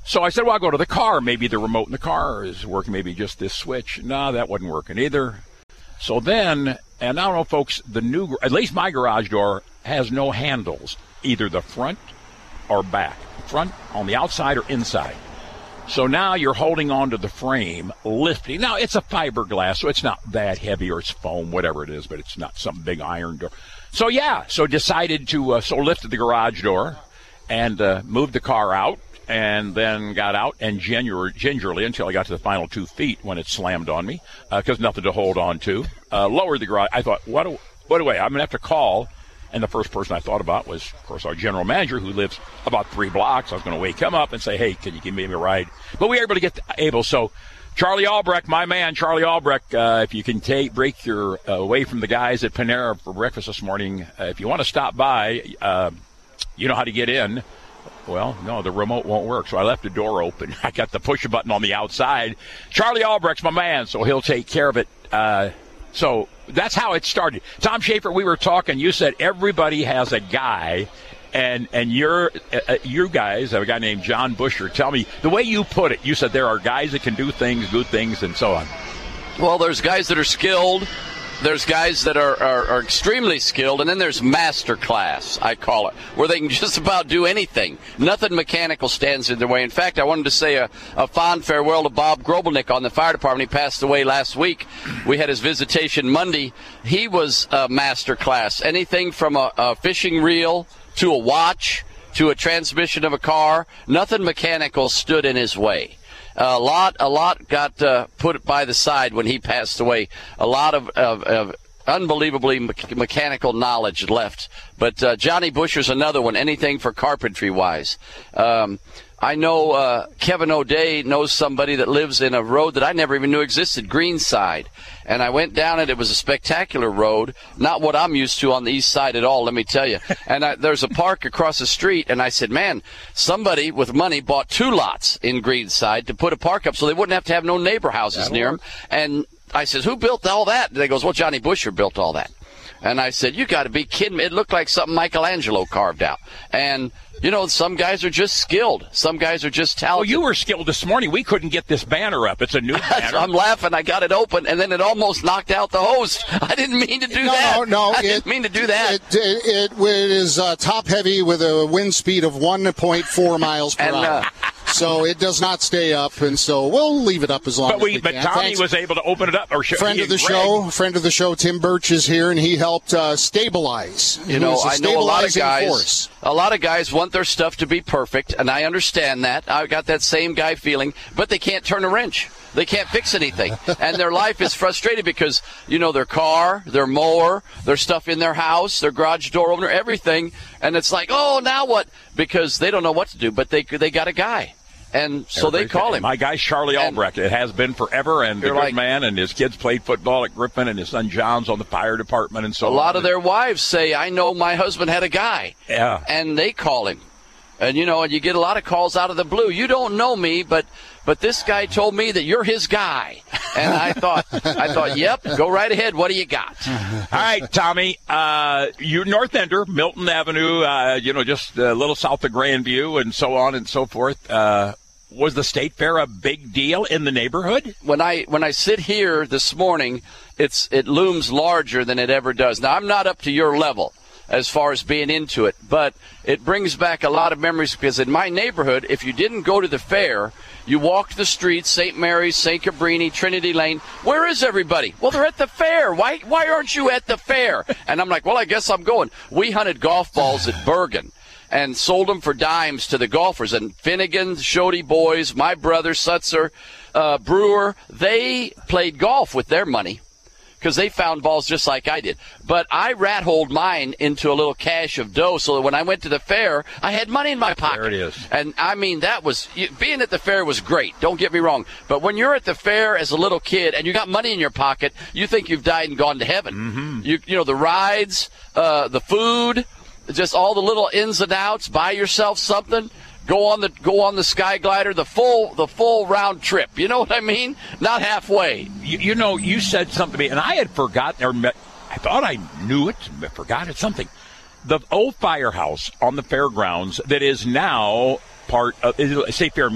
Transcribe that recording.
So I said, well, I'll go to the car. Maybe the remote in the car is working. Maybe just this switch. No, that wasn't working either. So then, and I don't know, folks, at least my garage door has no handles, either the front or back. Front on the outside or inside. So now you're holding on to the frame, lifting. Now, it's a fiberglass, so it's not that heavy, or it's foam, whatever it is, but it's not some big iron door. So, decided to, lifted the garage door and moved the car out, and then got out and gingerly until I got to the final 2 feet when it slammed on me, because nothing to hold on to. Lowered the garage. I thought, what do I'm going to have to call. And the first person I thought about was, of course, our general manager, who lives about 3 blocks. I was going to wake him up and say, hey, can you give me a ride? But we were able to get able. So Charlie Albrecht, my man, Charlie Albrecht, if you can break your away from the guys at Panera for breakfast this morning, if you want to stop by, you know how to get in. Well, no, the remote won't work, so I left the door open. I got the push button on the outside. Charlie Albrecht's my man, so he'll take care of it. So that's how it started. Tom Schaefer, we were talking. You said everybody has a guy, and you guys have a guy named John Busher. Tell me, the way you put it, you said there are guys that can do things, good things, and so on. Well, there's guys that are skilled. There's guys that are extremely skilled, and then there's master class, I call it, where they can just about do anything. Nothing mechanical stands in their way. In fact, I wanted to say a fond farewell to Bob Grobelnik on the fire department. He passed away last week. We had his visitation Monday. He was a master class. Anything from a fishing reel to a watch to a transmission of a car, nothing mechanical stood in his way. A lot got put by the side when he passed away. A lot of unbelievably mechanical knowledge left. But Johnny Busher's another one, anything for carpentry-wise. I know Kevin O'Day knows somebody that lives in a road that I never even knew existed, Greenside. And I went down it. It was a spectacular road, not what I'm used to on the east side at all, let me tell you. And there's a park across the street, and I said, man, somebody with money bought 2 lots in Greenside to put a park up so they wouldn't have to have no neighbor houses near them. And I said, who built all that? And they goes, well, Johnny Busher built all that. And I said, you got to be kidding me. It looked like something Michelangelo carved out. And you know, some guys are just skilled. Some guys are just talented. Well, you were skilled this morning. We couldn't get this banner up. It's a new banner. I'm laughing. I got it open, and then it almost knocked out the host. I didn't mean to do that. No, I didn't mean to do that. It is top heavy with a wind speed of 1.4 miles per hour. So it does not stay up, and so we'll leave it up as long as we can. But Tommy was able to open it up. Friend of the show, Tim Birch is here, and he helped stabilize. You know, I know a lot of guys. Force. A lot of guys want their stuff to be perfect, and I understand that. I got that same guy feeling, but they can't turn a wrench. They can't fix anything, and their life is frustrated because, you know, their car, their mower, their stuff in their house, their garage door opener, everything, and it's like, oh, now what? Because they don't know what to do, but they got a guy. And so they call him. My guy's Charlie Albrecht. It has been forever, and a good man, and his kids played football at Griffin, and his son John's on the fire department, and so on. A lot of their wives say, I know my husband had a guy. Yeah. And they call him. And, you know, and you get a lot of calls out of the blue. You don't know me, but this guy told me that you're his guy. And I thought, yep, go right ahead. What do you got? All right, Tommy, you're North Ender, Milton Avenue, just a little south of Grandview and so on and so forth. Was the State Fair a big deal in the neighborhood? When I sit here this morning, it looms larger than it ever does. Now, I'm not up to your level as far as being into it, but it brings back a lot of memories because in my neighborhood, if you didn't go to the fair, you walked the streets, St. Mary's, St. Cabrini, Trinity Lane. Where is everybody? Well, they're at the fair. Why aren't you at the fair? And I'm like, well, I guess I'm going. We hunted golf balls at Bergen and sold them for dimes to the golfers. And Finnegan, Shody boys, my brother, Sutzer, Brewer, they played golf with their money because they found balls just like I did. But I rat-holed mine into a little cache of dough so that when I went to the fair, I had money in my pocket. There it is. And, I mean, being at the fair was great. Don't get me wrong. But when you're at the fair as a little kid and you got money in your pocket, you think you've died and gone to heaven. Mm-hmm. You know, the rides, the food, just all the little ins and outs, buy yourself something. Go on the Sky Glider, the full round trip. You know what I mean? Not halfway. You know, you said something to me, and I had forgotten. I thought I knew it, but forgot it. Something. The old firehouse on the fairgrounds that is now part of State Fair